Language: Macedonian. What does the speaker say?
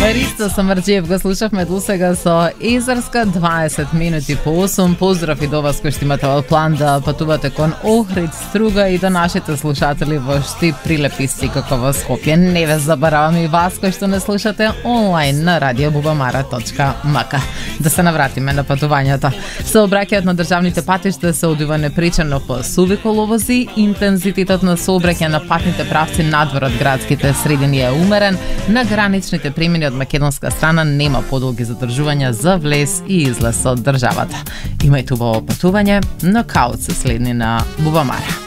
Ристо Самарджиев го слушавме до сега со Изарска 20 минути по 8. Поздрав и до вас кои што имате план да патувате кон Охрид, Струга и до нашите слушатели во Штип, Прилеп и Стикако во Скопје. Не ве забараваме и вас кои што не слушате онлайн на radiobubamara.mk. Да се навратиме на патувањето. Сообраќајот на државните патишта се одвива непречено по суви коловози, интензитетот на сообраќај на патните правци надвор од градските средини е умерен, на граничните премини од македонска страна нема подолги задржувања за влез и излез од државата. Имајте убаво патување, нокаут се следни на Бубамара.